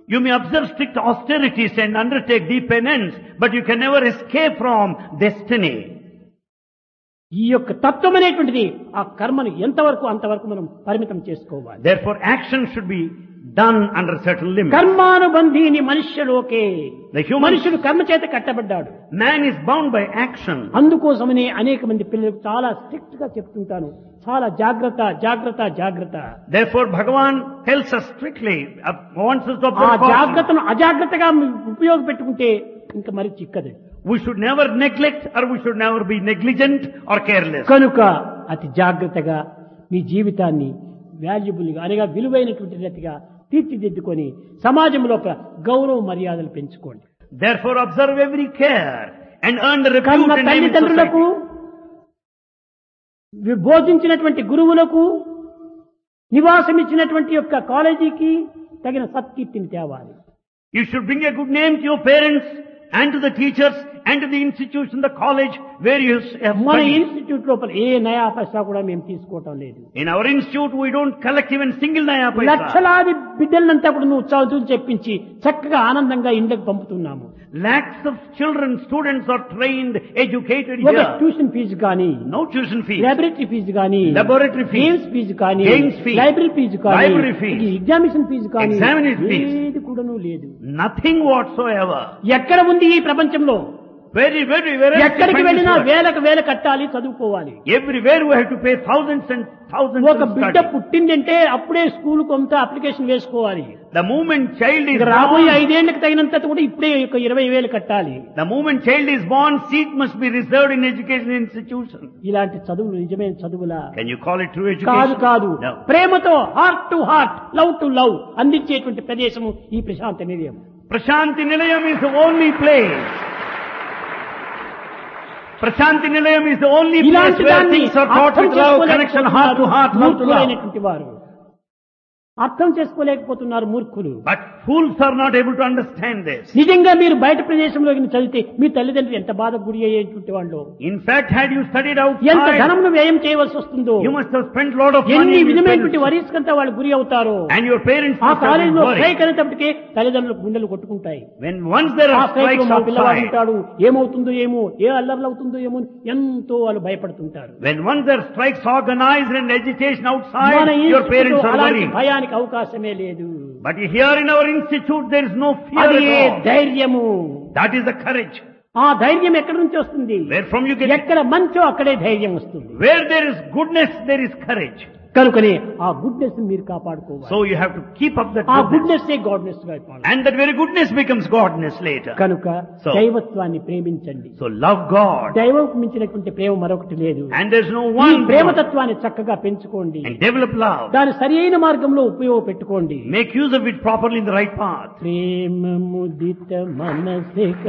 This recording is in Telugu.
You may observe strict austerities and undertake deep penance, but you can never escape from destiny. ఈ యొక్క తత్వం అనేటువంటిది ఆ కర్మను ఎంతవరకు అంతవరకు మనం పరిమితం చేసుకోవాలి. Therefore, action should be done under certain limits. కర్మానుబంధీని మనుష్యలోకే. The human మనుషుడు కర్మ చేత కట్టబడ్డాడు. man is bound by action. అందుకోసమనే అనేక మంది పిల్లలకు చాలా స్ట్రిక్ట్ గా చెప్తుంటాను, చాలా జాగ్రత్త జాగ్రత్త జాగ్రత్త. Therefore, Bhagavan tells us strictly, wants us to ఆ observe caution. జాగ్రత్తను అజాగ్రత్తగా ఉపయోగపెట్టుకుంటే ఇంకా మరి చిక్కదు. We should never neglect or we should never be negligent or careless. కనుక అతి జాగ్రత్తగా మీ జీవితాన్ని వాల్యుబుల్ గా అనగా విలువైనటువంటి రీతిగా తీర్చిదిద్దుకొని సమాజంలో గౌరవ మర్యాదలు పెంచుకోండి. Therefore, observe every care and earn the కన్న repute and name in తల్లిదండ్రులకు, society. బోధించినటువంటి గురువులకు, నివాసం ఇచ్చినటువంటి యొక్క కాలేజీకి తగిన సత్కీర్తిని తేవాలి. You should bring a good name to your parents and to the teachers and to the institution, the college where you have మన studied. ఇన్స్టిట్యూట్ లోపల ఏ నయా పైసా కూడా మేము తీసుకోవటం లేదు. In our institute, we don't collect even single naya paisa. లక్షలాది బిడ్డలంతా కూడా నువ్వు చదువులు చెప్పించి చక్కగా ఆనందంగా ఇండ్లకు పంపుతున్నాము. Lakhs of children, students are trained, educated ఒక here. ట్యూషన్ ఫీజు కానీ, No tuition fees. Laboratory fee కానీ, Laboratory fees. గేమ్స్ ఫీజు కానీ, Games fees. లైబ్రరీ ఫీజు కానీ, Library fees. ఎగ్జామినేషన్ ఫీజు కానీ Examination fees. ఏది కూడాను లేదు. Nothing whatsoever. ఎక్కడ ఉంది ఈ ప్రపంచంలో? Very, very, very. ఎక్కడికి వెళ్ళినా వేలకు వేల కట్టాలి, చదువుకోవాలి. Everywhere we have to pay thousands and thousands ఒక to బిడ్డ study. పుట్టిందంటే అప్పుడే స్కూల్ కొంత అప్లికేషన్ వేసుకోవాలి. The moment child is ఇక రాబోయే born, 5 ఏళ్లకు తగినంత కూడా ఇప్పుడే 20,000 కట్టాలి. the moment child is born, seat must be reserved in education institution. ఇలాంటి చదువులు నిజమైన చదువులా? Can you call it true కాదు education? కాదు. No. ప్రేమతో heart to heart, love to love అందించేటువంటి ప్రదేశము ఈ ప్రశాంత నిలయం. Prashanti Nilayam is the only place. Prashanti Nilayam is the only place ఇలాంటి where దాన్ని things are taught అర్థం with love, connection, heart to heart, love to love. మూర్ఖులైనటువంటి వారు అర్థం చేసుకోలేకపోతున్నారు మూర్ఖులు. But fools are not able to understand this. నిజంగా మీరు బయట ప్రదేశంలో చదివితే మీ తల్లిదండ్రులు ఎంత బాధకు గురి అయ్యేటువంటి వాళ్ళు, In fact, had you studied ఎంత outside, ధనంను వ్యయం చేయవలసి వస్తుందో, you must have spent a lot of money ఎన్ని on your విధమైనటువంటి parents. వరీస్కంతా వాళ్ళు గురి అవుతారో. And your parents ఆ must have been కాలేజీలో worried. స్ట్రైక్ అనేటప్పటికే తల్లిదండ్రులకు గుండెలు కొట్టుకుంటాయి. When once there ఆ are స్ట్రైక్ లో strikes మా పిల్లవాడు outside, ఉంటాడు, ఏమవుతుందో ఏమో, ఏ అల్లర్లు అవుతుందో ఏమో అని ఎంతో వాళ్ళు భయపడుతుంటారు. when once there are strikes organized and agitation outside, మన your parents ఇన్స్టిట్యూట్ are అలాంటి worried. భయానికి అవకాశమే లేదు. But here in our institute, there is no fear అది at all. ధైర్యము. That is the courage. ఆ ధైర్యం ఎక్కడి నుంచి వస్తుంది? Where from you get it? ఎక్కడ మంచో అక్కడే ధైర్యం వస్తుంది. Where there is goodness, there is courage. కనుకనే ఆ గుడ్నెస్ మీరు కాపాడుకోవాలి. So you have to keep up that ఆ goodness. గుడ్నెస్ గాడ్నెస్ గా అయిపోవాలి. And that very goodness becomes godness later. కనుక So- దైవత్వాన్ని ప్రేమించండి. So love God. దైవం మించినటువంటి ప్రేమ మరొకటి లేదు. And there's no ఈ one God. ప్రేమతత్వాన్ని చక్కగా పెంచుకోండి. And develop love. దాని సరైన మార్గంలో ఉపయోగపెట్టుకోండి. Make use of it properly in the right path. ప్రేమ ముదిత మనసే